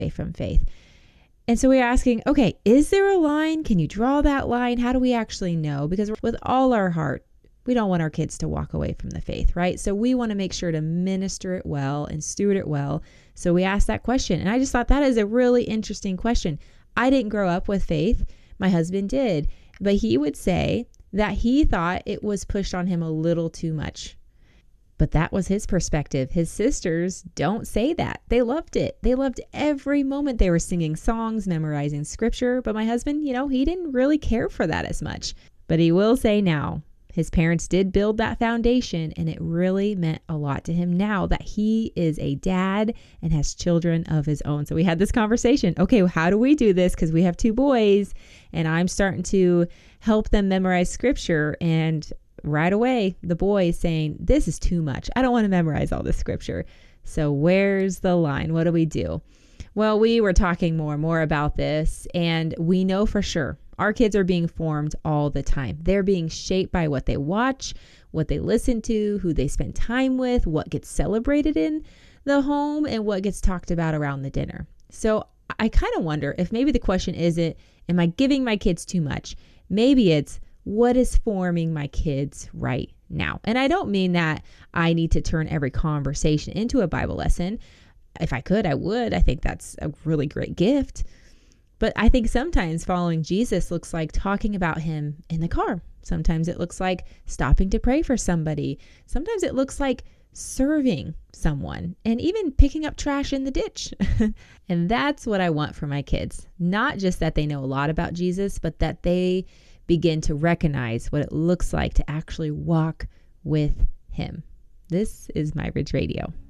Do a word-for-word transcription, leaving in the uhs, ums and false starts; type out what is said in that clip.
from faith. And so we're asking, okay, is there a line? Can you draw that line? How do we actually know? Because with all our heart, we don't want our kids to walk away from the faith, right? So we want to make sure to minister it well and steward it well. So we asked that question. And I just thought that is a really interesting question. I didn't grow up with faith. My husband did. But he would say that he thought it was pushed on him a little too much. But that was his perspective. His sisters don't say that. They loved it. They loved every moment they were singing songs, memorizing scripture. But my husband, you know, he didn't really care for that as much. But he will say now, his parents did build that foundation, and it really meant a lot to him now that he is a dad and has children of his own. So we had this conversation. Okay, well, how do we do this? Because we have two boys, and I'm starting to help them memorize scripture. And right away, the boy is saying, this is too much. I don't want to memorize all this scripture. So where's the line? What do we do? Well, we were talking more and more about this, and we know for sure our kids are being formed all the time. They're being shaped by what they watch, what they listen to, who they spend time with, what gets celebrated in the home, and what gets talked about around the dinner. So I kind of wonder if maybe the question isn't, am I giving my kids too much? Maybe it's, what is forming my kids right now? And I don't mean that I need to turn every conversation into a Bible lesson. If I could, I would. I think that's a really great gift. But I think sometimes following Jesus looks like talking about him in the car. Sometimes it looks like stopping to pray for somebody. Sometimes it looks like serving someone and even picking up trash in the ditch. And that's what I want for my kids. Not just that they know a lot about Jesus, but that they begin to recognize what it looks like to actually walk with him. This is My Ridge Radio.